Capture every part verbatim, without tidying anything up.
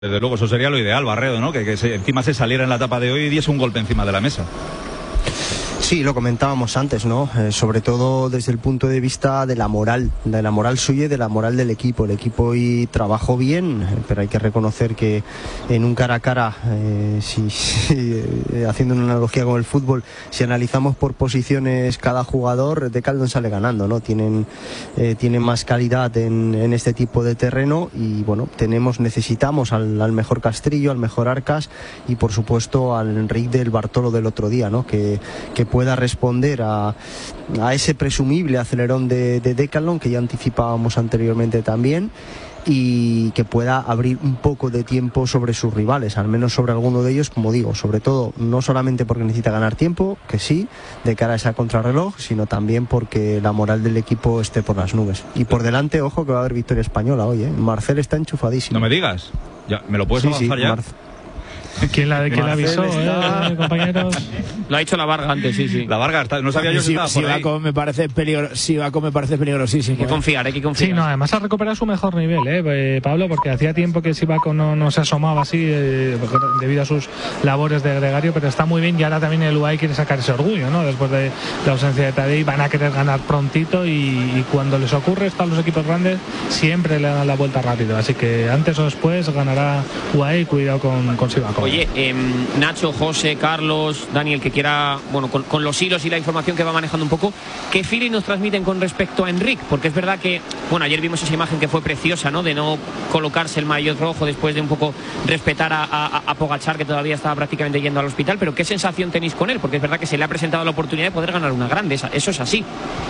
Desde luego, eso sería lo ideal, Barredo, ¿no? Que, que se, encima se saliera en la etapa de hoy y diese un golpe encima de la mesa. Sí, lo comentábamos antes, ¿no? Eh, sobre todo desde el punto de vista de la moral, de la moral suya y de la moral del equipo. El equipo hoy trabajó bien, eh, pero hay que reconocer que en un cara a cara, eh, si, si, eh, haciendo una analogía con el fútbol, si analizamos por posiciones cada jugador, Decathlon sale ganando, ¿no? Tienen, eh, tienen más calidad en, en este tipo de terreno y, bueno, tenemos, necesitamos al, al mejor Castrillo, al mejor Arcas y, por supuesto, al Enric del Bartolo del otro día, ¿no? Que, que pueda responder a, a ese presumible acelerón de, de Decathlon que ya anticipábamos anteriormente también y que pueda abrir un poco de tiempo sobre sus rivales, al menos sobre alguno de ellos, como digo, sobre todo no solamente porque necesita ganar tiempo, que sí, de cara a esa contrarreloj, sino también porque la moral del equipo esté por las nubes. Y por delante, ojo, que va a haber victoria española hoy, ¿eh? Marcel está enchufadísimo. No me digas, ya, ¿me lo puedes sí, avanzar sí, ya? Marce... ¿Quién la, ¿quién la avisó, está... eh, compañeros? Lo ha dicho la Varga antes, sí, sí. La Varga, está, no sabía yo si estaba por ahí. Sivaco me parece peligro, Sivaco me parece peligrosísimo. Hay que confiar, hay que confiar. Sí, no, además ha recuperado su mejor nivel, eh, eh Pablo, porque hacía tiempo que Sivaco no, no se asomaba así eh, debido a sus labores de gregario, pero está muy bien y ahora también el U A E quiere sacar ese orgullo, ¿no? Después de la ausencia de Tadej van a querer ganar prontito y, y cuando les ocurre esto a los equipos grandes siempre le dan la vuelta rápido, así que antes o después ganará U A E y cuidado con, con Sivaco. Oye, eh, Nacho, José, Carlos, Daniel, que quiera, bueno, con, con los hilos y la información que va manejando un poco, ¿qué feeling nos transmiten con respecto a Enric? Porque es verdad que, bueno, ayer vimos esa imagen que fue preciosa, ¿no? De no colocarse el maillot rojo después de un poco respetar a, a, a Pogačar, que todavía estaba prácticamente yendo al hospital, pero ¿qué sensación tenéis con él? Porque es verdad que se le ha presentado la oportunidad de poder ganar una grande, eso es así.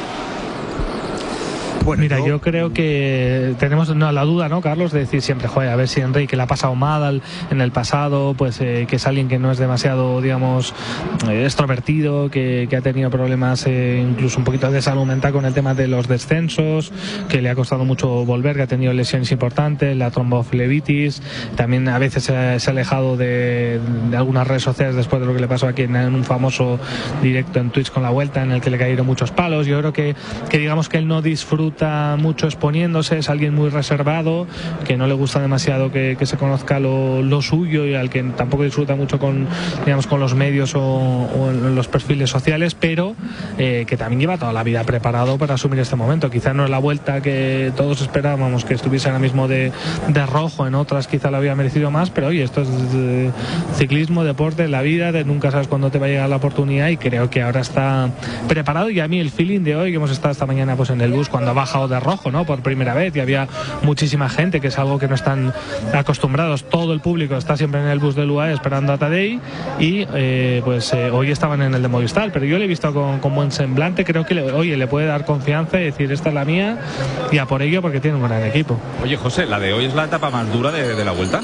Bueno, mira, yo... yo creo que tenemos no, la duda, ¿no, Carlos? De decir siempre, joder, a ver si Enrique le ha pasado mal en el pasado, pues eh, que es alguien que no es demasiado, digamos, eh, extrovertido, que, que ha tenido problemas eh, incluso un poquito de salud mental con el tema de los descensos, que le ha costado mucho volver, que ha tenido lesiones importantes, la tromboflebitis, también a veces se ha, se ha alejado de, de algunas redes sociales después de lo que le pasó aquí en, en un famoso directo en Twitch con la Vuelta, en el que le cayeron muchos palos. Yo creo que, que digamos que él no disfruta mucho exponiéndose, es alguien muy reservado, que no le gusta demasiado que, que se conozca lo, lo suyo y al que tampoco disfruta mucho con, digamos, con los medios o, o en los perfiles sociales, pero eh, que también lleva toda la vida preparado para asumir este momento. Quizá no es la Vuelta que todos esperábamos que estuviese ahora mismo de, de rojo, en otras quizá lo había merecido más, pero oye, esto es de ciclismo, deporte, la vida, de nunca sabes cuándo te va a llegar la oportunidad y creo que ahora está preparado. Y a mí el feeling de hoy, que hemos estado esta mañana pues en el bus cuando bajado de rojo, ¿no? Por primera vez y había muchísima gente, que es algo que no están acostumbrados. Todo el público está siempre en el bus del U A E esperando a Tadej y eh, pues eh, hoy estaban en el de Movistar, pero yo le he visto con, con buen semblante. Creo que le, oye, le puede dar confianza y decir esta es la mía y a por ello porque tiene un gran equipo. Oye, José, la de hoy es la etapa más dura de, de la Vuelta.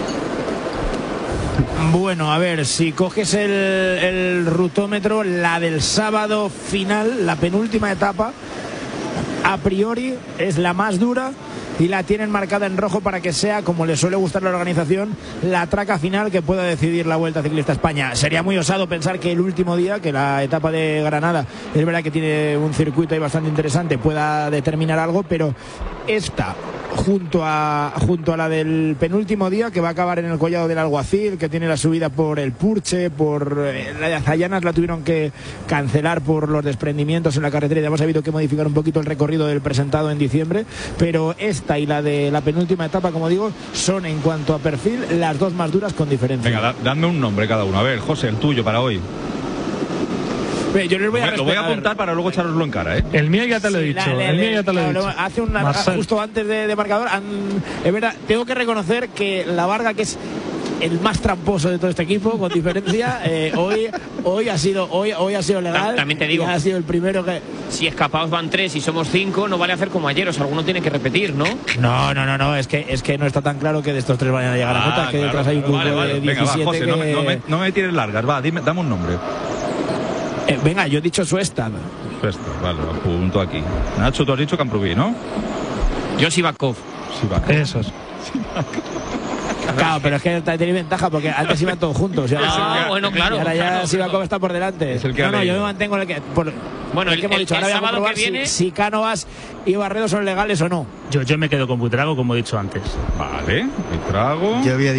Bueno, a ver, si coges el, el rutómetro, la del sábado final, la penúltima etapa, a priori es la más dura y la tienen marcada en rojo para que sea, como le suele gustar a la organización, la traca final que pueda decidir la Vuelta Ciclista a España. Sería muy osado pensar que el último día, que la etapa de Granada, es verdad que tiene un circuito ahí bastante interesante, pueda determinar algo, pero esta junto a junto a la del penúltimo día, que va a acabar en el Collado del Alguacil, que tiene la subida por el Purche, por eh, la de Azallanas la tuvieron que cancelar por los desprendimientos en la carretera y hemos habido que modificar un poquito el recorrido del presentado en diciembre, pero esta y la de la penúltima etapa, como digo, son en cuanto a perfil las dos más duras con diferencia. Venga, da, dadme un nombre cada uno. A ver, José, el tuyo para hoy. Yo les voy a lo voy a apuntar para luego echaroslo en cara, ¿eh? El mío ya te lo he dicho. La, la, el mío ya te lo he dicho. Hace una, justo antes de, de marcador, han, es verdad, tengo que reconocer que la Varga, que es el más tramposo de todo este equipo, con diferencia, eh, hoy hoy ha sido hoy hoy ha sido legal. También te digo, ha sido el primero que si escapados van tres y somos cinco, no vale hacer como ayer, o sea, alguno tiene que repetir, ¿no? No, no, no, no, es que es que no está tan claro que de estos tres vayan a llegar ah, a meta, que claro, detrás hay un grupo vale, vale. de diecisiete. Venga, va, José, que... no, me, no, me, no me tires largas, va, dime, dame un nombre. Eh, venga, yo he dicho Suestad. Suestad, vale, lo apunto aquí. Nacho, tú has dicho Camprubí, ¿no? Yo Sivakov. Sivakov. Esos. Claro, pero es que tiene ventaja porque antes iban todos juntos. Y ahora, ah, sí, bueno, claro. Y ahora ya claro, Sivakov claro. está por delante. Es el que no, no, leído. yo me mantengo en el que. Por, Bueno, el, que hemos el- dicho, el ahora vamos a sábado probar que viene- si, si Cánovas y Barredo son legales o no. Yo, yo me quedo con Buitrago, como he dicho antes. Vale, Buitrago. Yo había